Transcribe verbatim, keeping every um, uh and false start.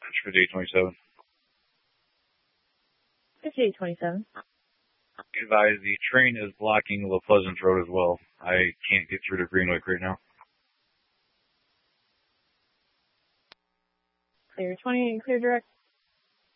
fifty-eight twenty-seven. fifty-eight twenty-seven. Advise the train is blocking La Pleasant Road as well. I can't get through to Greenwick right now. Clear twenty and clear direct.